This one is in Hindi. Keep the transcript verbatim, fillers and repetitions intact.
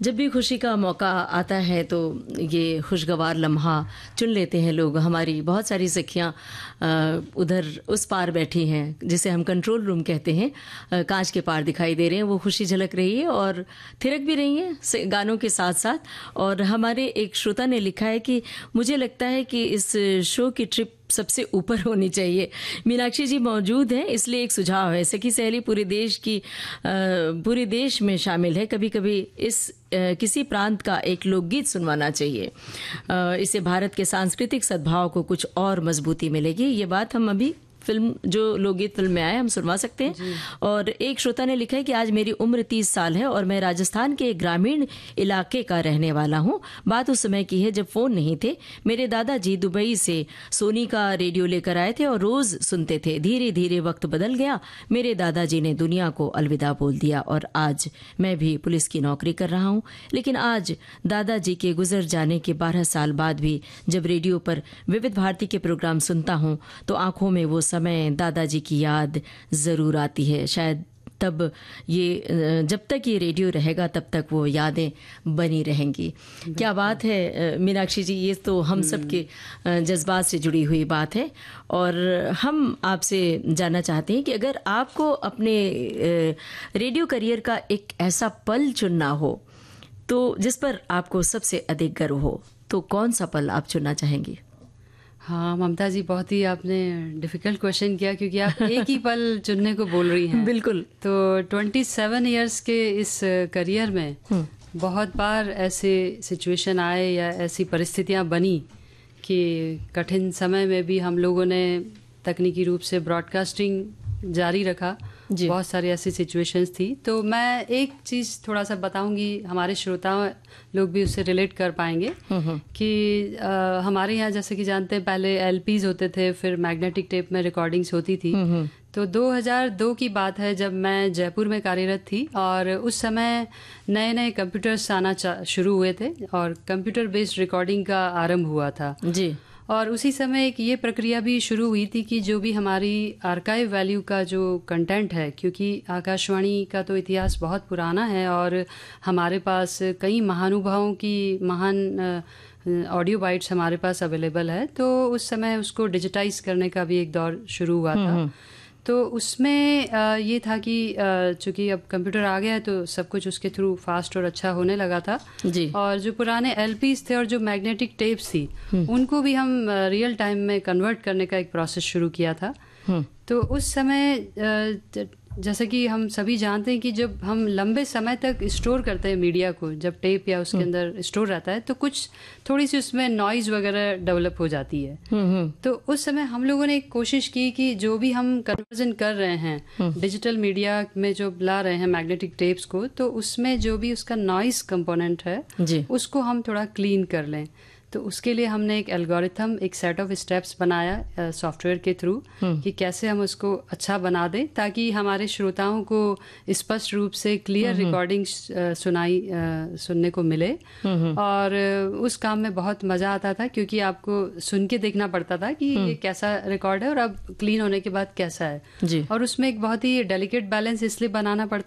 जब भी खुशी का मौका आता है तो ये खुशगवार लम्हा चुन लेते हैं लोग। हमारी बहुत सारी सखियाँ उधर उस पार बैठी हैं जिसे हम कंट्रोल रूम कहते हैं, कांच के पार दिखाई दे रहे हैं। वो खुशी झलक रही है और थिरक भी रही है गानों के साथ साथ। और हमारे एक श्रोता ने लिखा है कि मुझे लगता है कि इस शो की ट्रिप सबसे ऊपर होनी चाहिए। मीनाक्षी जी मौजूद हैं इसलिए एक सुझाव है, सखी सहेली पूरे देश की पूरे देश में शामिल है। कभी कभी इस किसी प्रांत का एक लोकगीत सुनवाना चाहिए, इससे भारत के सांस्कृतिक सद्भाव को कुछ और मजबूती मिलेगी। ये बात हम अभी फिल्म जो लोकगीत फिल्म में आए हम सुनवा सकते हैं। और एक श्रोता ने लिखा है कि आज मेरी उम्र तीस साल है और मैं राजस्थान के एक ग्रामीण इलाके का रहने वाला हूँ। बात उस समय की है जब फोन नहीं थे। मेरे दादाजी दुबई से सोनी का रेडियो लेकर आए थे और रोज सुनते थे। धीरे धीरे वक्त बदल गया, मेरे दादाजी ने दुनिया को अलविदा बोल दिया और आज मैं भी पुलिस की नौकरी कर रहा हूँ। लेकिन आज दादाजी के गुजर जाने के बारह साल बाद भी जब रेडियो पर विविध भारती के प्रोग्राम सुनता हूँ तो आंखों में वो समय दादाजी की याद जरूर आती है। शायद तब ये जब तक ये रेडियो रहेगा तब तक वो यादें बनी रहेंगी। क्या बात है मीनाक्षी जी, ये तो हम सब के जज्बात से जुड़ी हुई बात है। और हम आपसे जानना चाहते हैं कि अगर आपको अपने रेडियो करियर का एक ऐसा पल चुनना हो तो जिस पर आपको सबसे अधिक गर्व हो, तो कौन सा पल आप चुनना चाहेंगी? हाँ ममता जी, बहुत ही आपने डिफ़िकल्ट क्वेश्चन किया क्योंकि आप एक ही पल चुनने को बोल रही हैं। बिल्कुल। तो सत्ताईस इयर्स के इस करियर में बहुत बार ऐसे सिचुएशन आए या ऐसी परिस्थितियाँ बनी कि कठिन समय में भी हम लोगों ने तकनीकी रूप से ब्रॉडकास्टिंग जारी रखा। बहुत सारी ऐसी सिचुएशंस थी। तो मैं एक चीज़ थोड़ा सा बताऊंगी, हमारे श्रोता लोग भी उससे रिलेट कर पाएंगे कि आ, हमारे यहाँ जैसे कि जानते हैं पहले एलपीज होते थे, फिर मैग्नेटिक टेप में रिकॉर्डिंग्स होती थी। तो दो हज़ार दो की बात है जब मैं जयपुर में कार्यरत थी और उस समय नए नए कंप्यूटर्स आना शुरू हुए थे और कंप्यूटर बेस्ड रिकॉर्डिंग का आरंभ हुआ था जी। और उसी समय एक ये प्रक्रिया भी शुरू हुई थी कि जो भी हमारी आर्काइव वैल्यू का जो कंटेंट है, क्योंकि आकाशवाणी का तो इतिहास बहुत पुराना है और हमारे पास कई महानुभावों की महान ऑडियो बाइट्स हमारे पास अवेलेबल है। तो उस समय उसको डिजिटाइज करने का भी एक दौर शुरू हुआ था। तो उसमें ये था कि चूंकि अब कंप्यूटर आ गया है तो सब कुछ उसके थ्रू फास्ट और अच्छा होने लगा था जी। और जो पुराने एलपीज थे और जो मैग्नेटिक टेप्स थी उनको भी हम रियल टाइम में कन्वर्ट करने का एक प्रोसेस शुरू किया था। तो उस समय जैसे कि हम सभी जानते हैं कि जब हम लंबे समय तक स्टोर करते हैं मीडिया को, जब टेप या उसके अंदर स्टोर रहता है तो कुछ थोड़ी सी उसमें नॉइज वगैरह डेवलप हो जाती है। तो उस समय हम लोगों ने एक कोशिश की कि जो भी हम कन्वर्जन कर रहे हैं डिजिटल मीडिया में जो ला रहे हैं मैग्नेटिक टेप्स को, तो उसमें जो भी उसका नॉइज कंपोनेंट है उसको हम थोड़ा क्लीन कर लें। तो उसके लिए हमने एक एल्गोरिथम, एक सेट ऑफ स्टेप्स बनाया सॉफ्टवेयर के थ्रू कि कैसे हम उसको अच्छा बना दें ताकि हमारे श्रोताओं को स्पष्ट रूप से क्लियर रिकॉर्डिंग सुनाई आ, सुनने को मिले। और उस काम में बहुत मज़ा आता था क्योंकि आपको सुन के देखना पड़ता था कि ये कैसा रिकॉर्ड है और अब क्लीन होने के बाद कैसा है जी। और उसमें एक बहुत ही डेलिकेट बैलेंस इसलिए बनाना पड़ता